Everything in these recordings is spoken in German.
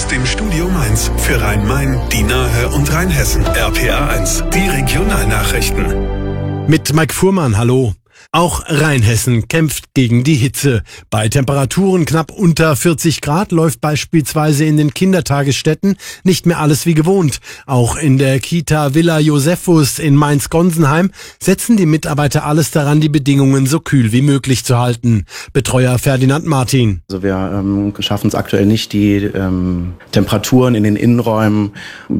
Aus dem Studio Mainz für Rhein-Main, die Nahe und Rheinhessen. RPA 1, die Regionalnachrichten. Mit Mike Fuhrmann, hallo. Auch Rheinhessen kämpft gegen die Hitze. Bei Temperaturen knapp unter 40 Grad läuft beispielsweise in den Kindertagesstätten nicht mehr alles wie gewohnt. Auch in der Kita Villa Josephus in Mainz-Gonsenheim setzen die Mitarbeiter alles daran, die Bedingungen so kühl wie möglich zu halten. Betreuer Ferdinand Martin. Also wir schaffen es aktuell nicht, die Temperaturen in den Innenräumen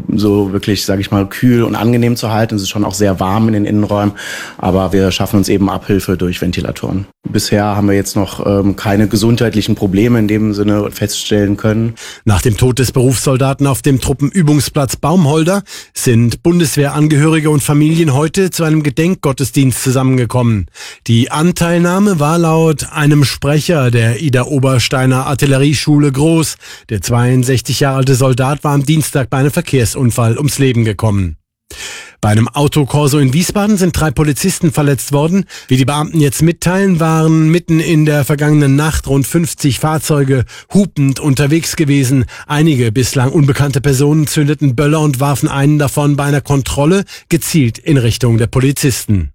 so wirklich, sage ich mal, kühl und angenehm zu halten. Es ist schon auch sehr warm in den Innenräumen, aber wir schaffen uns eben Abhilfe durch Ventilatoren. Bisher haben wir jetzt noch keine gesundheitlichen Probleme in dem Sinne feststellen können. Nach dem Tod des Berufssoldaten auf dem Truppenübungsplatz Baumholder sind Bundeswehrangehörige und Familien heute zu einem Gedenkgottesdienst zusammengekommen. Die Anteilnahme war laut einem Sprecher der Idar-Obersteiner Artillerieschule groß. Der 62 Jahre alte Soldat war am Dienstag bei einem Verkehrsunfall ums Leben gekommen. Bei einem Autokorso in Wiesbaden sind 3 Polizisten verletzt worden. Wie die Beamten jetzt mitteilen, waren mitten in der vergangenen Nacht rund 50 Fahrzeuge hupend unterwegs gewesen. Einige bislang unbekannte Personen zündeten Böller und warfen einen davon bei einer Kontrolle gezielt in Richtung der Polizisten.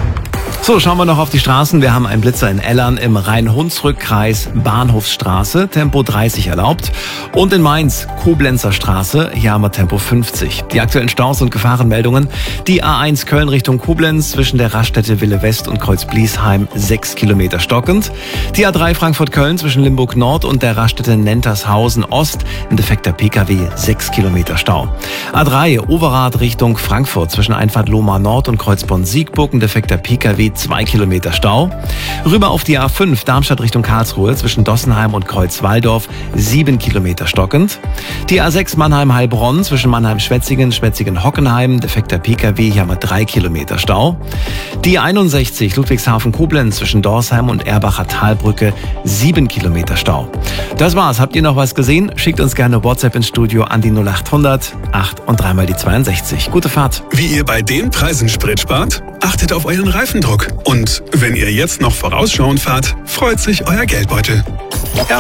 So, schauen wir noch auf die Straßen. Wir haben einen Blitzer in Ellern im Rhein-Hunsrück-Kreis, Bahnhofsstraße, Tempo 30 erlaubt. Und in Mainz, Koblenzer Straße, hier haben wir Tempo 50. Die aktuellen Staus und Gefahrenmeldungen. Die A1 Köln Richtung Koblenz zwischen der Raststätte Wille West und Kreuz-Bliesheim 6 Kilometer stockend. Die A3 Frankfurt-Köln zwischen Limburg Nord und der Raststätte Nentershausen Ost, ein defekter Pkw 6 Kilometer Stau. A3 Overath Richtung Frankfurt zwischen Einfahrt Lohmar Nord und Kreuzborn-Siegburg, ein defekter Pkw 2 Kilometer Stau. Rüber auf die A5 Darmstadt Richtung Karlsruhe zwischen Dossenheim und Kreuzwaldorf 7 Kilometer stockend. Die A6 Mannheim-Heilbronn zwischen Mannheim-Schwetzingen, Schwetzingen-Hockenheim, defekter Pkw, hier haben wir 3 Kilometer Stau. Die 61 Ludwigshafen-Koblenz zwischen Dorsheim und Erbacher Talbrücke 7 Kilometer Stau. Das war's. Habt ihr noch was gesehen? Schickt uns gerne WhatsApp ins Studio an die 0800 8 und 3 mal die 62. Gute Fahrt. Wie ihr bei den Preisen Sprit spart? Achtet auf euren Reifendruck. Und wenn ihr jetzt noch vorausschauend fahrt, freut sich euer Geldbeutel.